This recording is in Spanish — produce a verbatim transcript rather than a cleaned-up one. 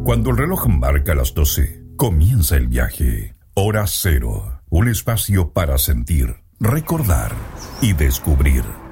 Cuando el reloj marca las doce, comienza el viaje. Hora Cero, un espacio para sentir, recordar y descubrir.